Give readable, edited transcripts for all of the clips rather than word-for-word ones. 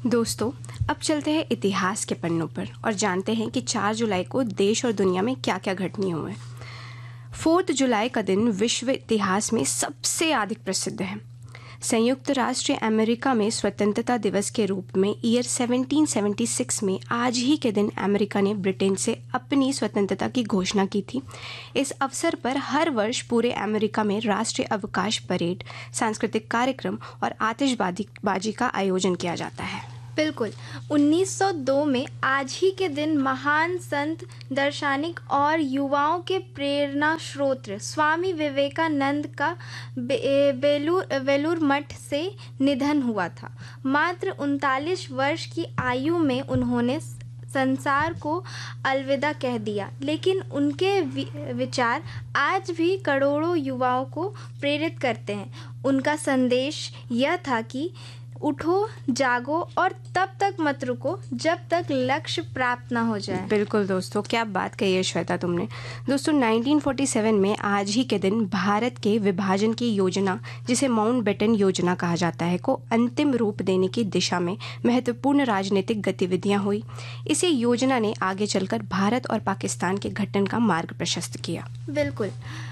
दोस्तों, अब चलते हैं इतिहास के पन्नों पर और जानते हैं कि 4 जुलाई को देश और दुनिया में क्या क्या घटनाएं हुए। 4 जुलाई का दिन विश्व इतिहास में सबसे अधिक प्रसिद्ध है। संयुक्त राष्ट्र अमेरिका में स्वतंत्रता दिवस के रूप में ईयर 1776 में आज ही के दिन अमेरिका ने ब्रिटेन से अपनी स्वतंत्रता की घोषणा की थी। इस अवसर पर हर वर्ष पूरे अमेरिका में राष्ट्रीय अवकाश परेड, सांस्कृतिक कार्यक्रम और आतिशबाजी का आयोजन किया जाता है। बिल्कुल। 1902 में आज ही के दिन महान संत, दार्शनिक और युवाओं के प्रेरणा स्रोत स्वामी विवेकानंद का बेलूर मठ से निधन हुआ था। मात्र 39 वर्ष की आयु में उन्होंने संसार को अलविदा कह दिया, लेकिन उनके विचार आज भी करोड़ों युवाओं को प्रेरित करते हैं। उनका संदेश यह था कि उठो, जागो और तब तक मत रुको जब तक लक्ष्य प्राप्त ना हो जाए। बिल्कुल दोस्तों, क्या बात कही है श्वेता तुमने। दोस्तों, 1947 में आज ही के दिन भारत के विभाजन की योजना, जिसे माउंटबेटन योजना कहा जाता है, को अंतिम रूप देने की दिशा में महत्वपूर्ण राजनीतिक गतिविधियां हुई। इसी योजना ने आगे चलकर भारत और पाकिस्तान के गठन का मार्ग प्रशस्त किया। बिल्कुल।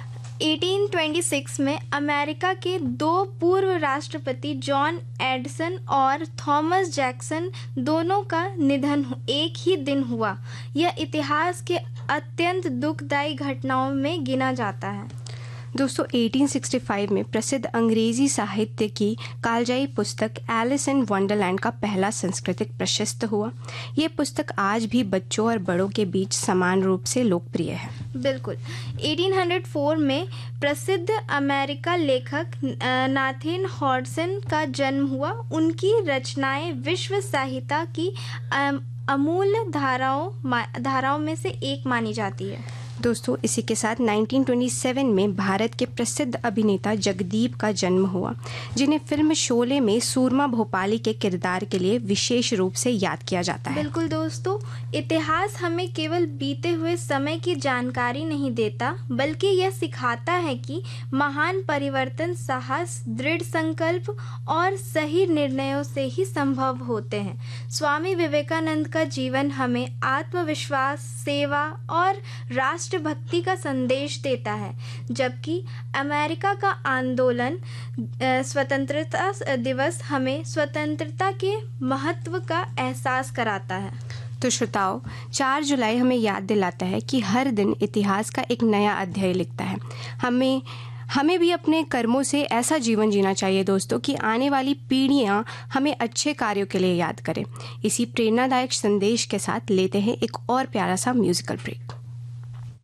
1826 में अमेरिका के 2 पूर्व राष्ट्रपति जॉन एडिसन और थॉमस जैक्सन दोनों का निधन एक ही दिन हुआ। यह इतिहास के अत्यंत दुखदायी घटनाओं में गिना जाता है। दोस्तों, 1865 में प्रसिद्ध अंग्रेजी साहित्य की कालजयी पुस्तक एलिस इन वंडरलैंड का पहला सांस्कृतिक प्रशस्त हुआ। ये पुस्तक आज भी बच्चों और बड़ों के बीच समान रूप से लोकप्रिय है। बिल्कुल। 1804 में प्रसिद्ध अमेरिका लेखक नाथन हॉडसन का जन्म हुआ। उनकी रचनाएं विश्व साहित्य की अमूल्य धाराओं में से एक मानी जाती है। दोस्तों, इसी के साथ 1927 में भारत के प्रसिद्ध अभिनेता जगदीप का जन्म हुआ, जिन्हें फिल्म शोले में सूरमा भोपाली के किरदार के लिए विशेष रूप से याद किया जाता है। बिल्कुल दोस्तों, इतिहास हमें केवल बीते हुए समय की जानकारी नहीं देता, बल्कि यह सिखाता है कि महान परिवर्तन साहस, दृढ़ संकल्प और सही निर्णयों से ही संभव होते हैं। स्वामी विवेकानंद का जीवन हमें आत्मविश्वास, सेवा और राष्ट्रभक्ति का संदेश देता है, जबकि अमेरिका का आंदोलन स्वतंत्रता दिवस हमें स्वतंत्रता के महत्व का एहसास कराता है। तो श्रोताओं, 4 जुलाई हमें याद दिलाता है कि हर दिन इतिहास का एक नया अध्याय लिखता है। हमें भी अपने कर्मों से ऐसा जीवन जीना चाहिए दोस्तों कि आने वाली पीढ़ियां हमें अच्छे कार्यों के लिए याद करें। इसी प्रेरणादायक संदेश के साथ लेते हैं एक और प्यारा सा म्यूजिकल ब्रेक।